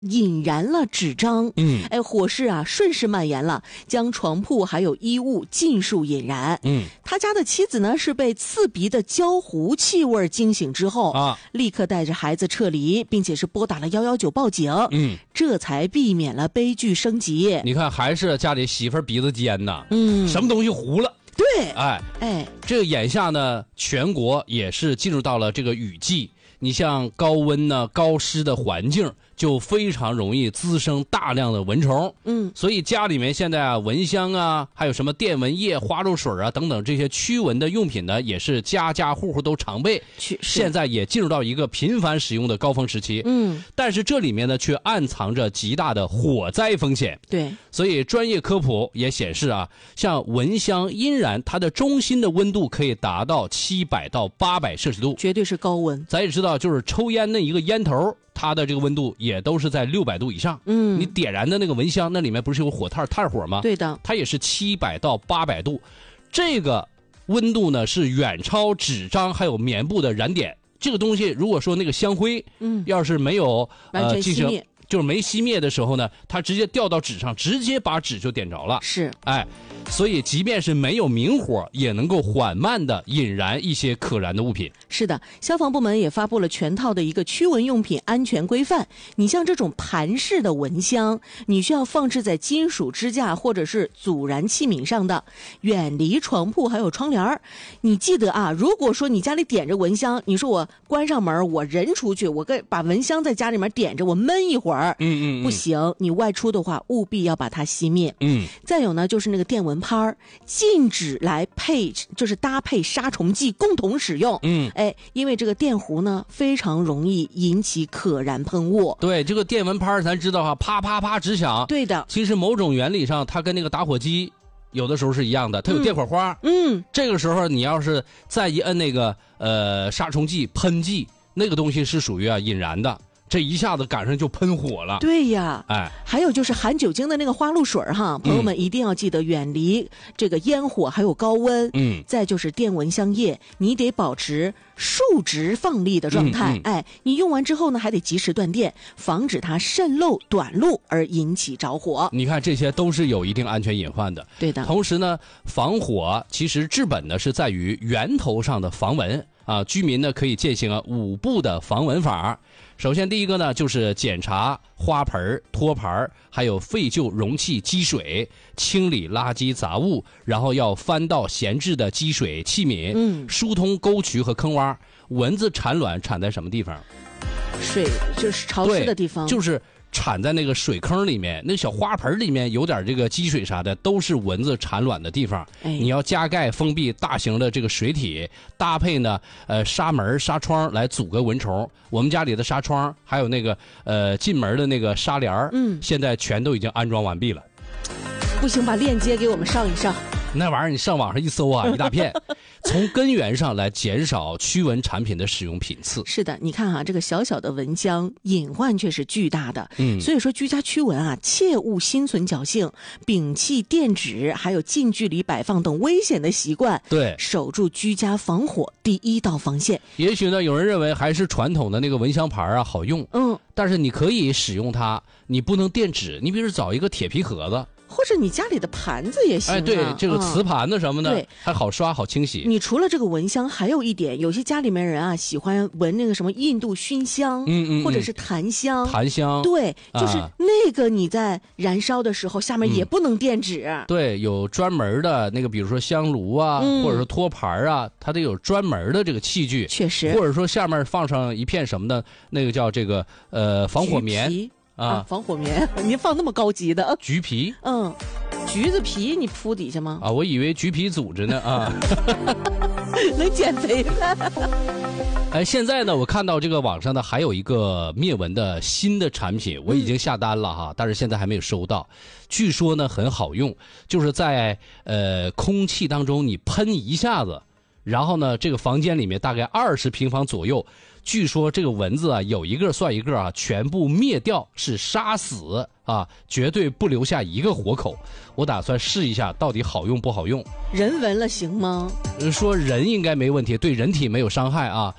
引燃了纸张，火势啊顺势蔓延了，将床铺还有衣物尽数引燃。他家的妻子呢是被刺鼻的焦糊气味惊醒之后立刻带着孩子撤离，并且是拨打了119报警，这才避免了悲剧升级。 你看，还是家里媳妇儿鼻子尖呐，什么东西糊了。 对， 这个眼下呢，全国也是进入到了这个雨季。你像高温呢、高湿的环境，就非常容易滋生大量的蚊虫。所以家里面现在啊，蚊香啊，还有什么电蚊液、花露水啊等等这些驱蚊的用品呢，也是家家户户都常备。现在也进入到一个频繁使用的高峰时期。但是这里面呢，却暗藏着极大的火灾风险。 对， 所以专业科普也显示啊，像蚊香阴燃，它的中心的温度可以达到700到800摄氏度， 绝对是高温。 咱也知道，就是抽烟的一个烟头，它的这个温度也都是在600度以上。你点燃的那个蚊香，那里面不是有火炭火吗？ 对的， 它也是700到800度，这个温度呢是远超纸张还有棉布的燃点。这个东西如果说那个香灰，要是没有完全熄灭， 就是没熄灭的时候呢，它直接掉到纸上，直接把纸就点着了。 是， 所以即便是没有明火，也能够缓慢的引燃一些可燃的物品。 是的，消防部门也发布了全套的一个驱蚊用品安全规范。你像这种盘式的蚊香，你需要放置在金属支架或者是阻燃器皿上的，远离床铺还有窗帘。你记得啊，如果说你家里点着蚊香，你说我关上门，我人出去，我把蚊香在家里面点着，我闷一会儿，不行，你外出的话务必要把它熄灭。再有呢，就是那个电蚊拍，禁止来就是搭配杀虫剂共同使用。因为这个电弧呢非常容易引起可燃喷雾。 对，这个电蚊拍咱知道哈，啪啪啪直响。 对的， 其实某种原理上，它跟那个打火机有的时候是一样的，它有电火花。这个时候你要是再一摁那个杀虫剂喷剂，那个东西是属于引燃的。这一下子赶上就喷火了。 对呀，还有就是含酒精的那个花露水哈，朋友们一定要记得远离这个烟火还有高温。再就是电蚊香液，你得保持竖直放力的状态。你用完之后呢，还得及时断电，防止它渗漏短路而引起着火。 你看这些都是有一定安全隐患的。 对的。 同时呢，防火其实治本呢是在于源头上的防蚊。居民呢可以践行5步的防蚊法。首先第一个呢就是检查花盆、托盘还有废旧容器积水，清理垃圾杂物，然后要翻到闲置的积水器皿，疏通沟渠和坑洼。蚊子产卵产在什么地方？ 水，就是潮湿的地方。 就是产在那个水坑里面，那小花盆里面有点这个积水啥的，都是蚊子产卵的地方。你要加盖封闭大型的这个水体，搭配呢纱门纱窗来阻隔蚊虫。我们家里的纱窗还有那个进门的那个纱帘，现在全都已经安装完毕了。 不行，把链接给我们上一上。 那玩意儿你上网上一搜啊，一大片。从根源上来减少驱蚊产品的使用频次。 是的，你看这个小小的蚊香隐患却是巨大的。所以说居家驱蚊切勿心存侥幸，摒弃电纸还有近距离摆放等危险的习惯。 对， 守住居家防火第一道防线。 也许呢，有人认为还是传统的那个蚊香牌好用。但是你可以使用它，你不能电纸，你比如找一个铁皮盒子。 或者你家里的盘子也行对，这个瓷盘子什么的，还好刷好清洗。 你除了这个蚊香，还有一点，有些家里面人喜欢闻那个什么印度熏香，或者是檀香。 檀香， 对，就是那个你在燃烧的时候，下面也不能垫纸。 对，有专门的那个，比如说香炉或者说托盘它得有专门的这个器具。 确实， 或者说下面放上一片什么的，那个叫这个防火棉。 防火棉，您放那么高级的？ 橘皮， 橘子皮你铺底下吗？ 我以为橘皮组织呢能减肥了。现在呢，我看到这个网上呢还有一个灭蚊的新的产品，我已经下单了但是现在还没有收到。据说呢很好用，就是在空气当中你喷一下子，然后呢这个房间里面大概20平方左右。据说这个蚊子有一个算一个全部灭掉，是杀死绝对不留下一个活口。我打算试一下，到底好用不好用？ 人闻了行吗？ 说人应该没问题，对人体没有伤害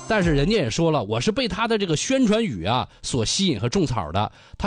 但是人家也说了，我是被他的这个宣传语啊所吸引和种草的。他